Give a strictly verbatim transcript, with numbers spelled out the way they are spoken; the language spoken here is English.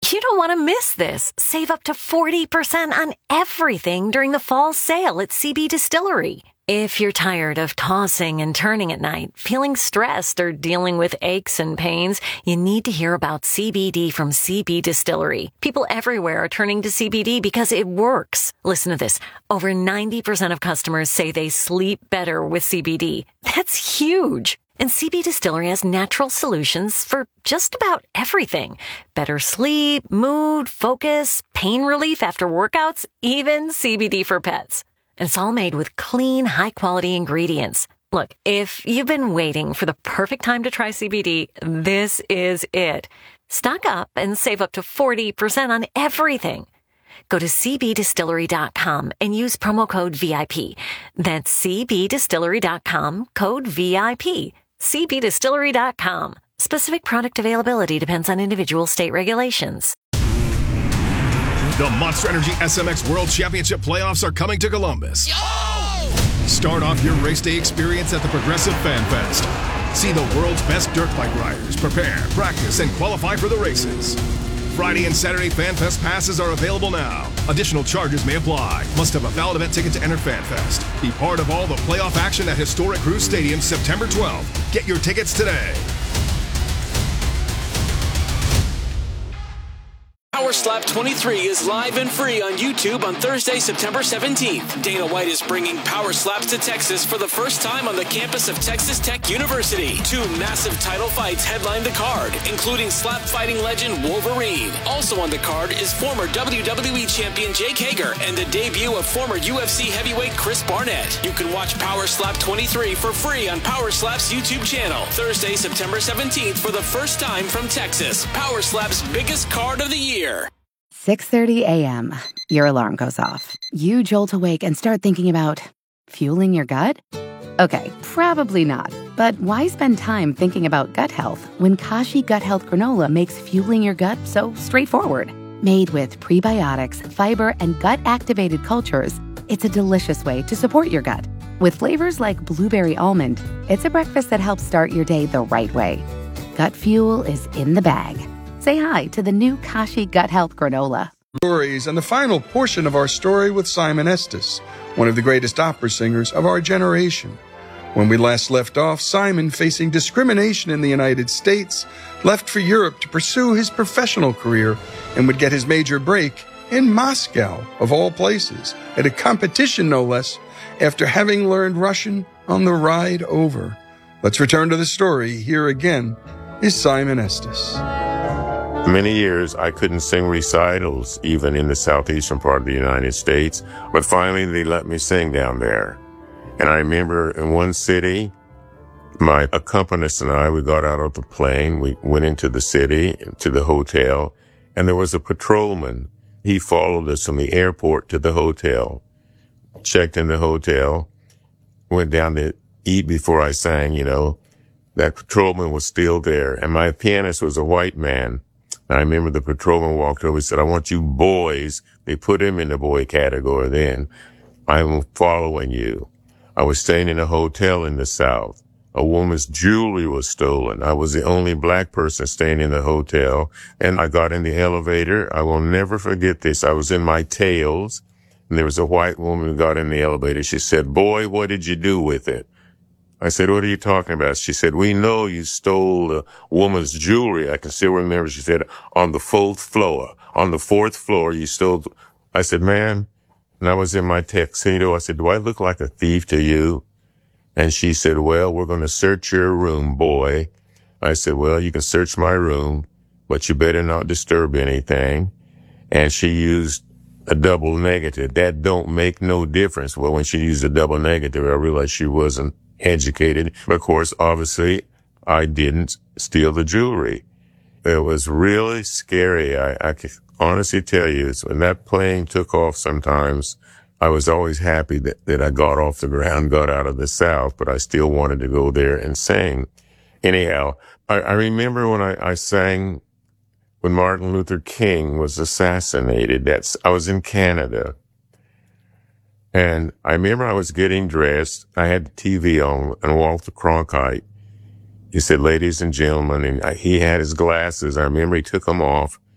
You don't want to miss this. Save up to forty percent on everything during the fall sale at C B Distillery. If you're tired of tossing and turning at night, feeling stressed, or dealing with aches and pains, you need to hear about C B D from C B Distillery. People everywhere are turning to C B D because it works. Listen to this. Over ninety percent of customers say they sleep better with C B D. That's huge. And C B Distillery has natural solutions for just about everything. Better sleep, mood, focus, pain relief after workouts, even C B D for pets. And it's all made with clean, high-quality ingredients. Look, if you've been waiting for the perfect time to try C B D, this is it. Stock up and save up to forty percent on everything. Go to c b distillery dot com and use promo code V I P. That's c b distillery dot com, code V I P. c b distillery dot com. Specific product availability depends on individual state regulations. The Monster Energy S M X World Championship playoffs are coming to Columbus. Yo! Start off your race day experience at the Progressive Fan Fest. See the world's best dirt bike riders prepare, practice, and qualify for the races. Friday and Saturday Fan Fest passes are available now. Additional charges may apply. Must have a valid event ticket to enter Fan Fest. Be part of all the playoff action at Historic Cruise Stadium September twelfth. Get your tickets today. Power Slap twenty-three is live and free on YouTube on Thursday, September seventeenth. Dana White is bringing Power Slaps to Texas for the first time on the campus of Texas Tech University. Two massive title fights headline the card, including slap fighting legend Wolverine. Also on the card is former W W E champion Jake Hager and the debut of former U F C heavyweight Chris Barnett. You can watch Power Slap twenty-three for free on Power Slap's YouTube channel. Thursday, September seventeenth for the first time from Texas. Power Slap's biggest card of the year. six thirty a.m. Your alarm goes off. You jolt awake and start thinking about fueling your gut? Okay, probably not. But why spend time thinking about gut health when Kashi Gut Health Granola makes fueling your gut so straightforward? Made with prebiotics, fiber, and gut-activated cultures, it's a delicious way to support your gut. With flavors like blueberry almond, it's a breakfast that helps start your day the right way. Gut fuel is in the bag. Say hi to the new Kashi Gut Health Granola. Stories and the final portion of our story with Simon Estes, one of the greatest opera singers of our generation. When we last left off, Simon, facing discrimination in the United States, left for Europe to pursue his professional career and would get his major break in Moscow, of all places, at a competition no less, after having learned Russian on the ride over. Let's return to the story. Here again is Simon Estes. Many years I couldn't sing recitals, even in the southeastern part of the United States, but finally they let me sing down there. And I remember in one city, my accompanist and I, we got out of the plane, we went into the city, to the hotel, and there was a patrolman. He followed us from the airport to the hotel, checked in the hotel, went down to eat before I sang, you know. That patrolman was still there, and my pianist was a white man. I remember the patrolman walked over and said, I want you boys. They put him in the boy category then. I'm following you. I was staying in a hotel in the South. A woman's jewelry was stolen. I was the only black person staying in the hotel. And I got in the elevator. I will never forget this. I was in my tails, and there was a white woman who got in the elevator. She said, boy, what did you do with it? I said, what are you talking about? She said, we know you stole a woman's jewelry. I can still remember. She said, on the fourth floor. On the fourth floor, you stole. I said, ma'am, and I was in my tuxedo. I said, do I look like a thief to you? And she said, well, we're going to search your room, boy. I said, well, you can search my room, but you better not disturb anything. And she used a double negative. That don't make no difference. Well, when she used a double negative, I realized she wasn't educated. But of course, obviously, I didn't steal the jewelry. It was really scary. I, I can honestly tell you, when that plane took off sometimes, I was always happy that, that I got off the ground, got out of the South, but I still wanted to go there and sing. Anyhow, I, I remember when I, I sang when Martin Luther King was assassinated. That's, I was in Canada. And I remember I was getting dressed. I had the T V on, and Walter Cronkite, he said, ladies and gentlemen, and I, he had his glasses. I remember he took them off,